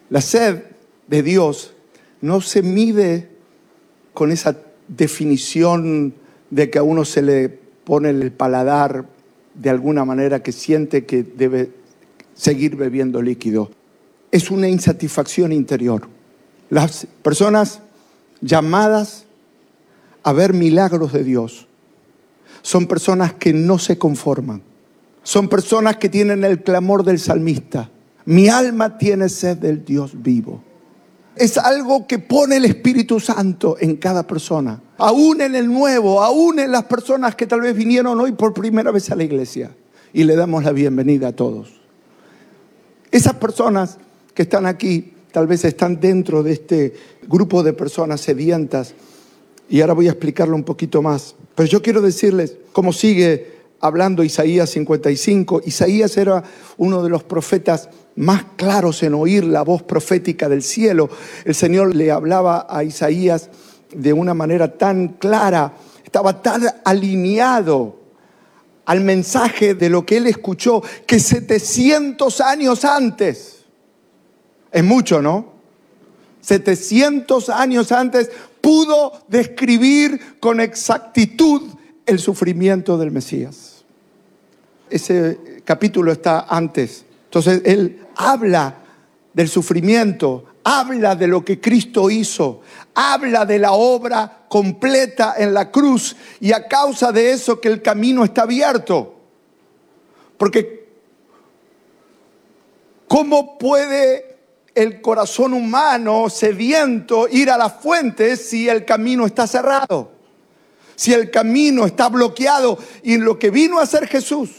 La sed de Dios no se mide con esa definición de que a uno se le pone el paladar de alguna manera que siente que debe seguir bebiendo líquido. Es una insatisfacción interior. Las personas llamadas a ver milagros de Dios son personas que no se conforman. Son personas que tienen el clamor del salmista. Mi alma tiene sed del Dios vivo. Es algo que pone el Espíritu Santo en cada persona. Aún en el nuevo, aún en las personas que tal vez vinieron hoy por primera vez a la iglesia. Y le damos la bienvenida a todos. Esas personas que están aquí, tal vez están dentro de este grupo de personas sedientas. Y ahora voy a explicarlo un poquito más. Pero yo quiero decirles cómo sigue hablando Isaías 55. Isaías era uno de los profetas más claros en oír la voz profética del cielo. El Señor le hablaba a Isaías de una manera tan clara, estaba tan alineado al mensaje de lo que él escuchó, que 700 años antes, es mucho, ¿no? 700 años antes pudo describir con exactitud el sufrimiento del Mesías. Ese capítulo está antes. Entonces él habla del sufrimiento, habla de lo que Cristo hizo, habla de la obra completa en la cruz, y a causa de eso que el camino está abierto. Porque ¿cómo puede el corazón humano sediento ir a la fuente si el camino está cerrado? Si el camino está bloqueado. Y lo que vino a hacer Jesús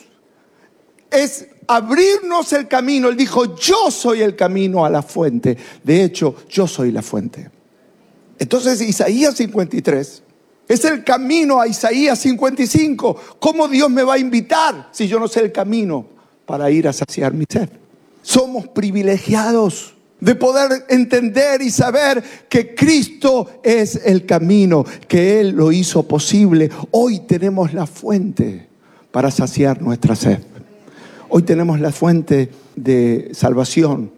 es abrirnos el camino. Él dijo, yo soy el camino a la fuente. De hecho, yo soy la fuente. Entonces Isaías 53 es el camino a Isaías 55. ¿Cómo Dios me va a invitar si yo no sé el camino para ir a saciar mi sed? Somos privilegiados de poder entender y saber que Cristo es el camino, que Él lo hizo posible. Hoy tenemos la fuente para saciar nuestra sed. Hoy tenemos la fuente de salvación,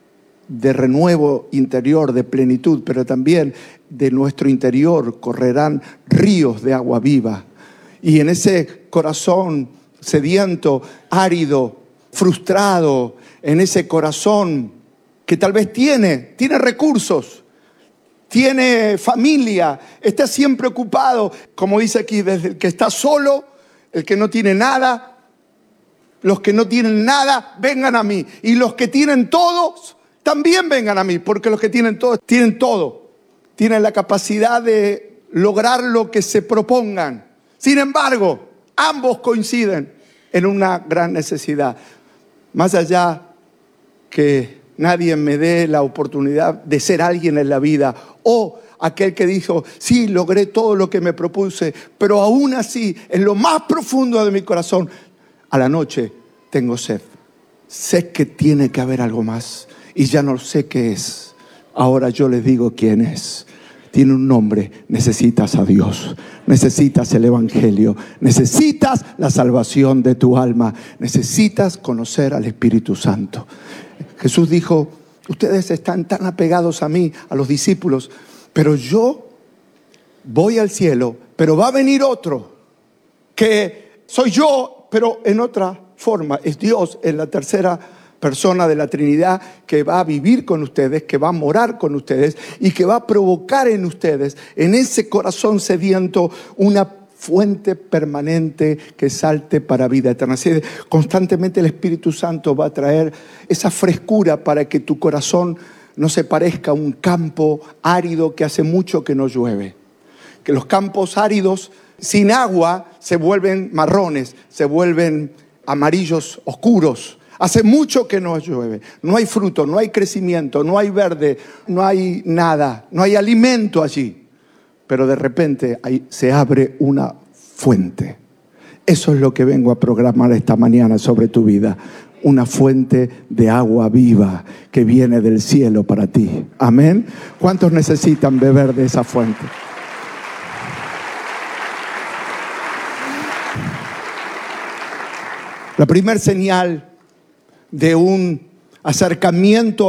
de renuevo interior, de plenitud, pero también de nuestro interior correrán ríos de agua viva. Y en ese corazón sediento, árido, frustrado, en ese corazón que tal vez tiene recursos, tiene familia, está siempre ocupado, como dice aquí, desde el que está solo, el que no tiene nada. Los que no tienen nada, vengan a mí. Y los que tienen todos, también vengan a mí. Porque los que tienen todo, tienen todo. Tienen la capacidad de lograr lo que se propongan. Sin embargo, ambos coinciden en una gran necesidad. Más allá que nadie me dé la oportunidad de ser alguien en la vida, o aquel que dijo, sí, logré todo lo que me propuse, pero aún así, en lo más profundo de mi corazón, a la noche tengo sed. Sé que tiene que haber algo más y ya no sé qué es. Ahora yo les digo quién es. Tiene un nombre. Necesitas a Dios. Necesitas el Evangelio. Necesitas la salvación de tu alma. Necesitas conocer al Espíritu Santo. Jesús dijo, ustedes están tan apegados a mí, a los discípulos, pero yo voy al cielo, pero va a venir otro que soy yo, pero en otra forma. Es Dios en la tercera persona de la Trinidad, que va a vivir con ustedes, que va a morar con ustedes y que va a provocar en ustedes, en ese corazón sediento, una fuente permanente que salte para vida eterna. Así que constantemente el Espíritu Santo va a traer esa frescura para que tu corazón no se parezca a un campo árido que hace mucho que no llueve. Que los campos áridos sin agua se vuelven marrones, se vuelven amarillos oscuros. Hace mucho que no llueve, no hay fruto, no hay crecimiento, no hay verde, no hay nada, no hay alimento allí. Pero de repente ahí se abre una fuente. Eso es lo que vengo a programar esta mañana sobre tu vida. Una fuente de agua viva que viene del cielo para ti. Amén. ¿Cuántos necesitan beber de esa fuente? La primera señal de un acercamiento